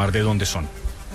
informar de dónde son.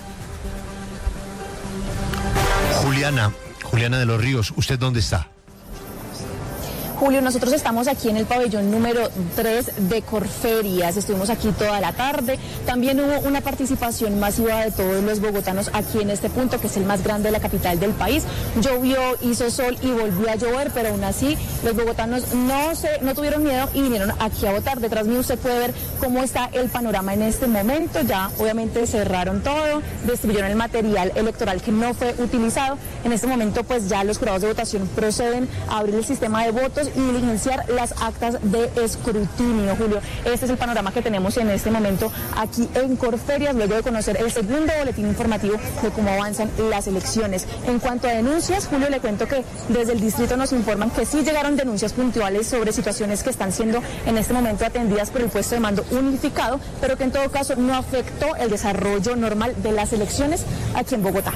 Juliana de los Ríos, ¿usted dónde está? Julio, nosotros estamos aquí en el pabellón número 3 de Corferias, estuvimos aquí toda la tarde, también hubo una participación masiva de todos los bogotanos aquí en este punto, que es el más grande de la capital del país. Llovió, hizo sol y volvió a llover, pero aún así los bogotanos no tuvieron miedo y vinieron aquí a votar. Detrás mío usted puede ver cómo está el panorama en este momento, ya obviamente cerraron todo, destruyeron el material electoral que no fue utilizado. En este momento pues ya los jurados de votación proceden a abrir el sistema de votos y diligenciar las actas de escrutinio. Julio, este es el panorama que tenemos en este momento aquí en Corferias, luego de conocer el segundo boletín informativo de cómo avanzan las elecciones. En cuanto a denuncias, Julio, le cuento que desde el distrito nos informan que sí llegaron denuncias puntuales sobre situaciones que están siendo en este momento atendidas por el puesto de mando unificado, pero que en todo caso no afectó el desarrollo normal de las elecciones aquí en Bogotá.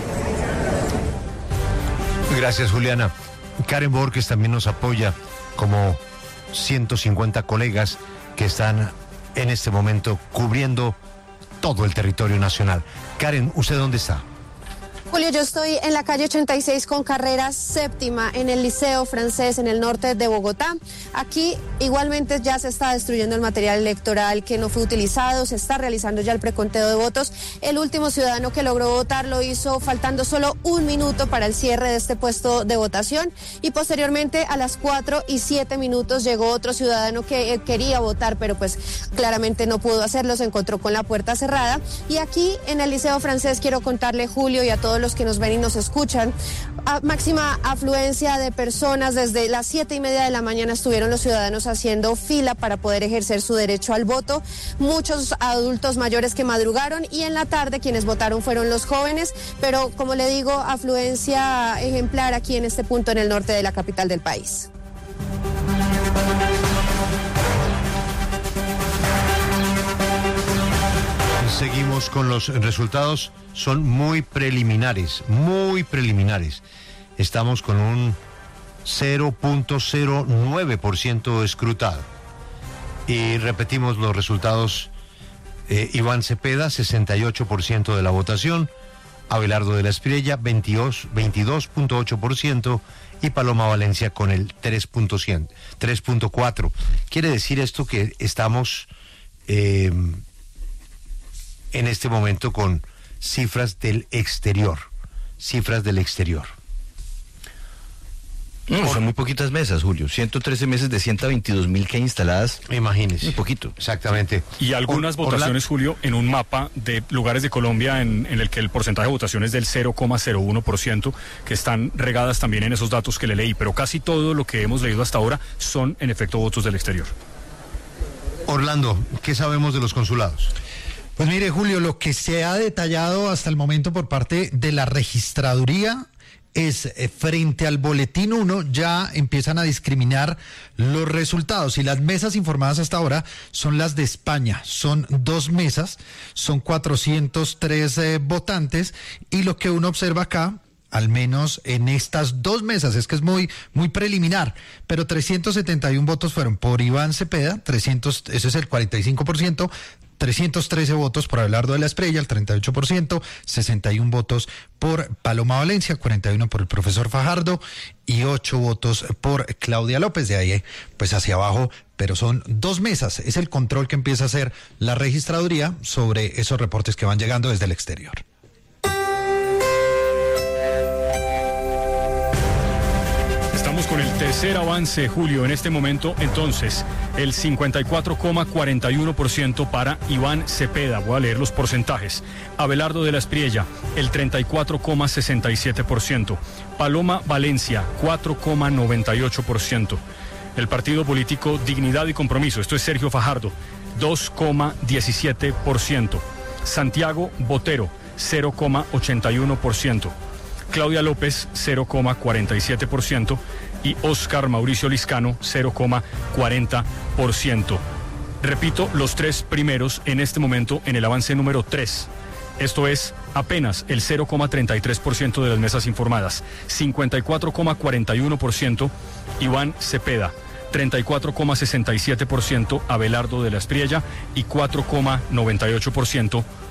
Gracias, Juliana. Karen Borges también nos apoya, como 150 colegas que están en este momento cubriendo todo el territorio nacional. Karen, ¿usted dónde está? Julio, yo estoy en la calle 86 con carrera séptima en el Liceo Francés en el norte de Bogotá. Aquí igualmente ya se está destruyendo el material electoral que no fue utilizado, se está realizando ya el preconteo de votos. El último ciudadano que logró votar lo hizo faltando solo un minuto para el cierre de este puesto de votación y posteriormente a las 4:07 llegó otro ciudadano que quería votar, pero pues claramente no pudo hacerlo, se encontró con la puerta cerrada. Y aquí en el Liceo Francés quiero contarle, Julio, y a todos los que nos ven y nos escuchan, máxima afluencia de personas. Desde las 7:30 de la mañana estuvieron los ciudadanos haciendo fila para poder ejercer su derecho al voto. Muchos adultos mayores que madrugaron y en la tarde quienes votaron fueron los jóvenes, pero como le digo, afluencia ejemplar aquí en este punto en el norte de la capital del país. Seguimos con los resultados, son muy preliminares. Estamos con un 0.09% escrutado. Y repetimos los resultados: Iván Cepeda, 68% de la votación, Abelardo de la Espriella, 22.8%, y Paloma Valencia con el 3.4%. Quiere decir esto que estamos en este momento con cifras del exterior. No, son muy poquitas mesas, Julio. 113 mesas de 122.000 que hay instaladas. Imagínese. Muy poquito. Exactamente. Y algunas votaciones, Julio, en un mapa de lugares de Colombia en el que el porcentaje de votación es del 0,01%, que están regadas también en esos datos que le leí, pero casi todo lo que hemos leído hasta ahora son, en efecto, votos del exterior. Orlando, ¿qué sabemos de los consulados? Pues mire, Julio, lo que se ha detallado hasta el momento por parte de la registraduría es frente al boletín 1 ya empiezan a discriminar los resultados y las mesas informadas hasta ahora son las de España, son 2 mesas, son 403 votantes y lo que uno observa acá, al menos en estas 2 mesas, es que es muy preliminar, pero 371 votos fueron por Iván Cepeda, eso es el 45%, 313 votos por Abelardo de la Espriella, el 38%, 61 votos por Paloma Valencia, 41 por el profesor Fajardo y 8 votos por Claudia López. De ahí pues hacia abajo, pero son 2 mesas. Es el control que empieza a hacer la registraduría sobre esos reportes que van llegando desde el exterior. Estamos con el tercer avance, Julio, en este momento. Entonces, el 54,41% para Iván Cepeda. Voy a leer los porcentajes. Abelardo de la Espriella, el 34,67%. Paloma Valencia, 4,98%. El partido político Dignidad y Compromiso, esto es Sergio Fajardo, 2,17%. Santiago Botero, 0,81%. Claudia López, 0,47%, y Óscar Mauricio Liscano, 0,40%. Repito, los 3 primeros en este momento en el avance número 3. Esto es apenas el 0,33% de las mesas informadas. 54,41% Iván Cepeda, 34,67% Abelardo de la Espriella y 4,98%